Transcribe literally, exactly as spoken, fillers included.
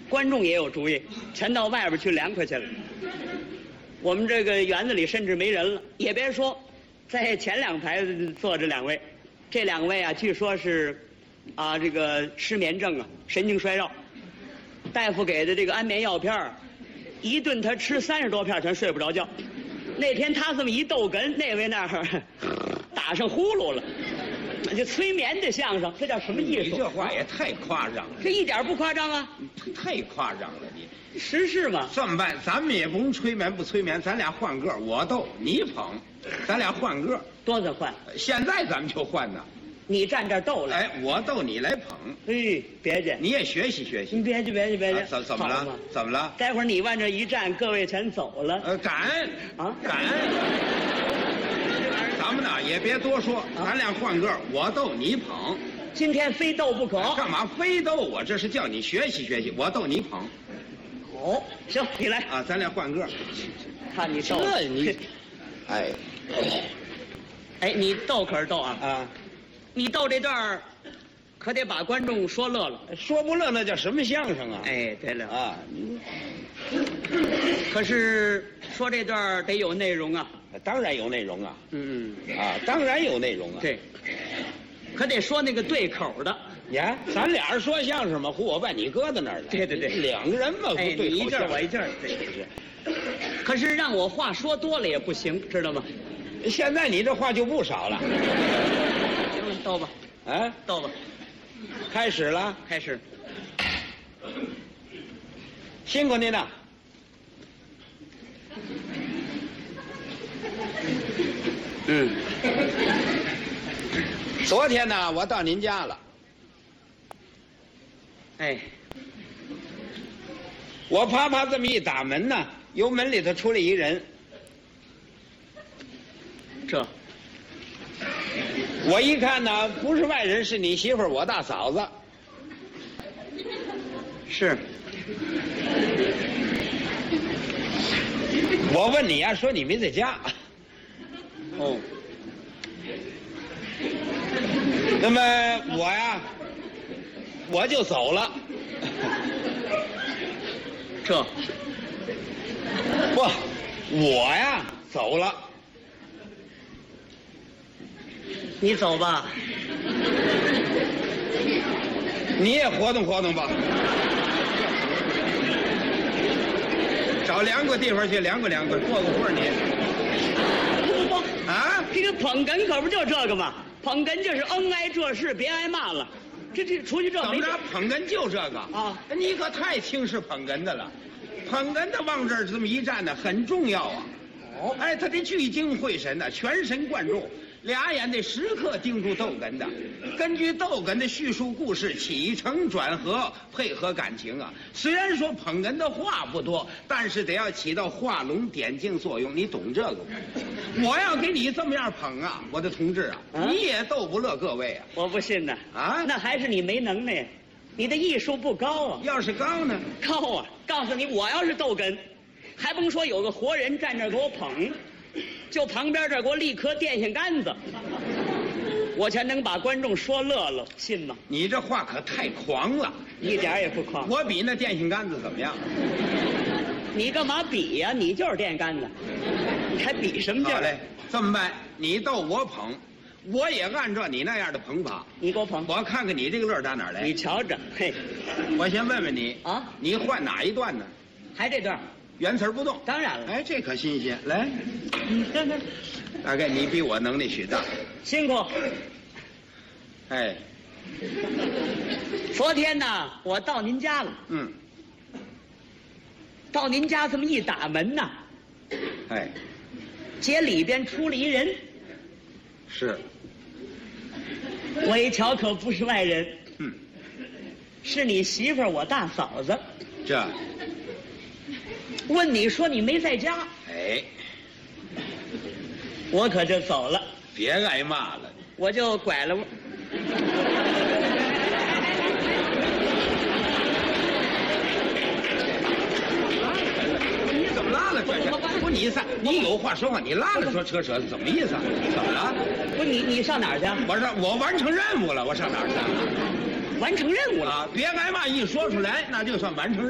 观众也有主意，全到外边去凉快去了。我们这个园子里甚至没人了，也别说，在前两排坐着两位，这两位啊，据说是，啊，这个失眠症啊，神经衰弱，大夫给的这个安眠药片儿，一顿他吃三十多片全睡不着觉。那天他这么一逗哏，那位那儿打上呼噜了。这催眠的相声，这叫什么艺术？ 你这话也太夸张了， 这一点不夸张啊！ 太夸张了你。 时事嘛， 这么办，咱们也不用催眠不催眠，咱俩换个，我逗你捧，咱俩换个。 多怎换？ 现在咱们就换呢。 你站这儿逗来， 哎，我逗你来捧。 哎，别介， 你也学习学习。 你别介，别介，别介。 啊怎怎么了？怎么了？ 待会儿你往这一站，各位全走了。 呃，感恩啊， 感恩。咱们呢也别多说，咱俩换个，我逗你捧。 今天非逗不可。 干嘛非逗我？这是叫你学习学习，我逗你捧。 哦，行，你来啊，咱俩换个。 看你逗。 这你，哎， 哎，你逗可是逗啊啊！ 你逗这段儿，可得把观众说乐了。 说不乐那叫什么相声啊？ 哎，对了啊， 可是说这段儿得有内容啊。 当然有内容啊。 嗯啊，当然有内容啊。 对，可得说那个对口的。 你看，咱俩人说相声嘛，唬我把你搁在那儿了。 对对对， 两个人嘛， 哎， 对你一阵口我一阵儿，对对对。可是让我话说多了也不行，知道吗？ 现在你这话就不少了。 行了，逗吧。 啊， 逗吧。 开始了， 开始。 辛苦您了。 嗯。 昨天呢，我到您家了。 哎。 我啪啪这么一打门呢，由门里头出来一人。 这。 我一看呢，不是外人，是你媳妇儿，我大嫂子。 是。 我问你呀、啊，说你没在家。 哦。 那么我呀，我就走了。 这。 不，我呀走了。 你走吧。 你也活动活动吧。找凉快地方去凉快凉快，过个会儿你。 不不啊， 这个捧哏可不就这个吗？捧哏就是恩挨这事，别挨骂了。这这出去这怎么着？捧哏就这个啊？ 你可太轻视捧哏的了。捧哏的往这儿这么一站呢，很重要啊。哦，哎，他得聚精会神的，全神贯注。俩眼得时刻盯住逗哏的，根据逗哏的叙述故事，起承转合，配合感情啊。虽然说捧哏的话不多，但是得要起到画龙点睛作用，你懂这个吗？我要给你这么样捧啊，我的同志啊，啊你也逗不乐各位啊。 我不信呢。 啊， 那还是你没能耐，你的艺术不高啊。 要是高呢？ 高啊！告诉你，我要是逗哏，还甭说有个活人站这儿给我捧。就旁边这儿给我立颗电线杆子，我全能把观众说乐了，信吗？ 你这话可太狂了， 一点也不狂。 我比那电线杆子怎么样？ 你干嘛比呀、啊？你就是电线杆子，你还比什么劲儿？ 好嘞，这么办，你逗我捧，我也按照你那样的捧法。 你给我捧， 我看看你这个乐打哪儿来。 你瞧着，嘿， 我先问问你啊， 你换哪一段呢？ 还这段。 原词不动， 当然了。 哎，这可新鲜。来， 你看看， 大概你比我能力许大。 辛苦。 哎， 昨天呢，我到您家了。 嗯。 到您家这么一打门呐， 哎， 街里边出了一人。 是。 我一瞧，可不是外人。 嗯。 是你媳妇儿，我大嫂子。 这。 问你说你没在家， 哎， 我可就走了。 别挨骂了， 我就拐了。 你怎么拉了这是？不，你啥？你有话说话，你拉了说扯扯，怎么意思？怎么了？ 不，你你上哪儿去？ 我说我完成任务了，我上哪儿去？ 完成任务了啊！别挨骂，一说出来那就算完成任务。